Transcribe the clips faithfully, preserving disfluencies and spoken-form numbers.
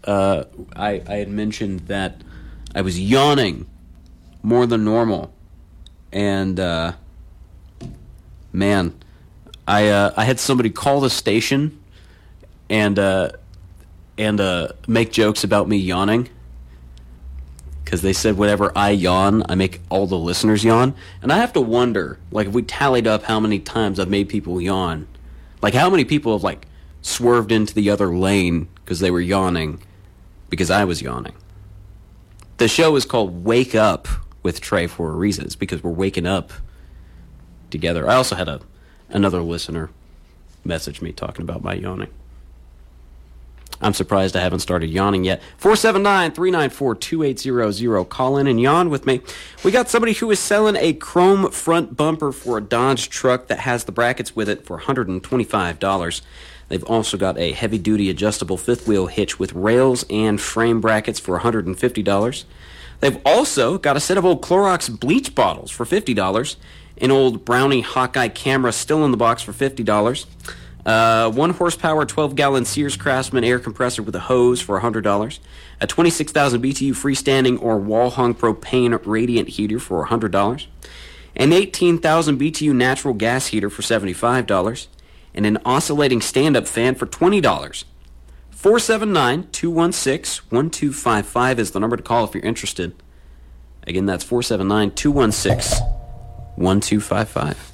uh, I, I had mentioned that I was yawning more than normal. And, uh, man, I uh, I had somebody call the station and uh, and uh, make jokes about me yawning. Because they said whenever I yawn, I make all the listeners yawn. And I have to wonder, like, if we tallied up how many times I've made people yawn. Like, how many people have, like, swerved into the other lane because they were yawning because I was yawning. The show is called Wake Up with Trey for a reason. It's because we're waking up together. I also had a another listener message me talking about my yawning. I'm surprised I haven't started yawning yet. four seven nine, three nine four, two eight zero zero. Call in and yawn with me. We got somebody who is selling a chrome front bumper for a Dodge truck that has the brackets with it for one hundred twenty-five dollars. They've also got a heavy-duty adjustable fifth-wheel hitch with rails and frame brackets for one hundred fifty dollars. They've also got a set of old Clorox bleach bottles for fifty dollars. An old Brownie Hawkeye camera still in the box for fifty dollars. Uh, one horsepower, twelve gallon Sears Craftsman air compressor with a hose for one hundred dollars. A twenty-six thousand B T U freestanding or wall-hung propane radiant heater for one hundred dollars. An eighteen thousand B T U natural gas heater for seventy-five dollars. And an oscillating stand-up fan for twenty dollars. four seven nine, two one six, one two five five is the number to call if you're interested. Again, that's four seven nine, two one six, one two five five.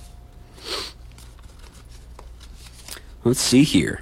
Let's see here.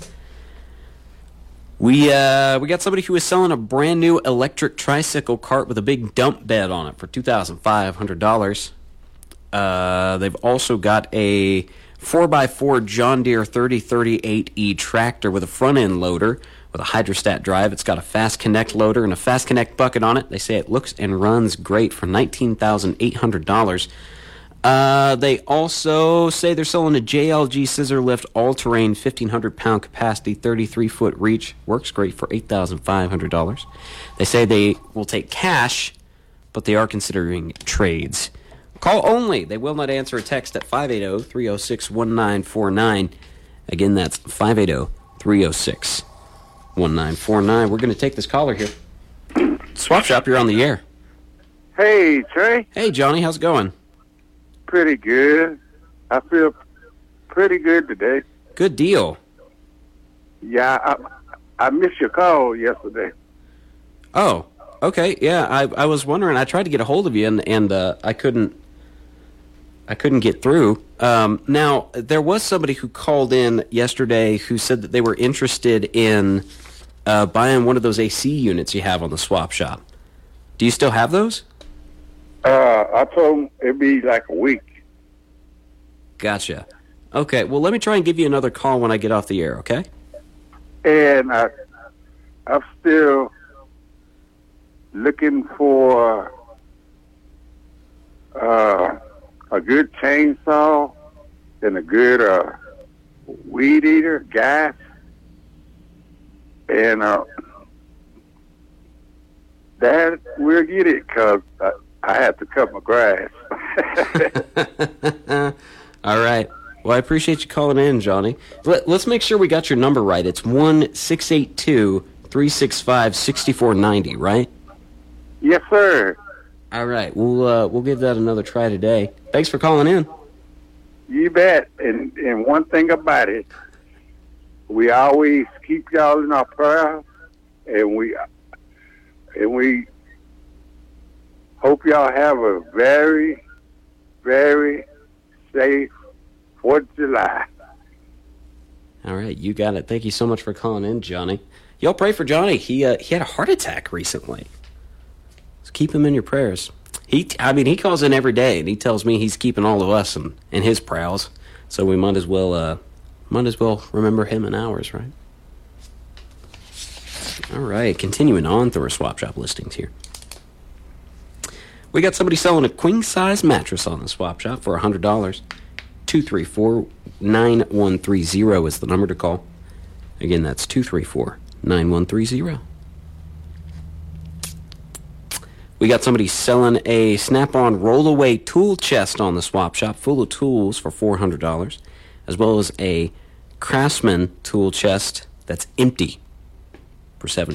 We uh, we got somebody who is selling a brand new electric tricycle cart with a big dump bed on it for two thousand five hundred dollars. Uh, they've also got a four by four John Deere thirty thirty-eight E tractor with a front-end loader with a hydrostat drive. It's got a Fast Connect loader and a Fast Connect bucket on it. They say it looks and runs great for nineteen thousand eight hundred dollars. Uh, they also say they're selling a J L G scissor lift all-terrain fifteen hundred pound capacity thirty-three foot reach. Works great for eight thousand five hundred dollars. They say they will take cash, but they are considering trades. Call only. They will not answer a text at five eight zero, three zero six, one nine four nine. Again, that's five eight zero, three zero six, one nine four nine. We're going to take this caller here. Swap Shop, you're on the air. Hey, Trey. Hey, Johnny, how's it going? Pretty good. I feel pretty good today. Good deal. Yeah, I, I missed your call yesterday. Oh, okay. Yeah, I I was wondering. I tried to get a hold of you, and and uh, I couldn't. I couldn't get through. Um, now there was somebody who called in yesterday who said that they were interested in uh, buying one of those A C units you have on the Swap Shop. Do you still have those? Uh, I told him it'd be like a week. Gotcha. Okay, well, let me try and give you another call when I get off the air, okay? And I, I'm still looking for uh, a good chainsaw and a good uh, weed eater, gas, and uh, that we'll get it because I, I have to cut my grass. All right. Well, I appreciate you calling in, Johnny. Let, let's make sure we got your number right. It's one six eight two, three six five, six four nine zero, right? Yes, sir. All right. We'll uh, we'll give that another try today. Thanks for calling in. You bet. And and one thing about it, we always keep y'all in our prayers, and we and we hope y'all have a very, very safe Fourth of July. All right, you got it. Thank you so much for calling in, Johnny. Y'all pray for Johnny. He uh, he had a heart attack recently. So keep him in your prayers. He, I mean, he calls in every day, and he tells me he's keeping all of us in, in his prayers. So we might as well uh, might as well remember him in ours, right? All right, continuing on through our Swap Shop listings here. We got somebody selling a queen-size mattress on the Swap Shop for one hundred dollars. two three four, nine one three zero is the number to call. Again, that's two three four, nine one three zero. We got somebody selling a Snap-on roll-away tool chest on the Swap Shop, full of tools for four hundred dollars, as well as a Craftsman tool chest that's empty for seven.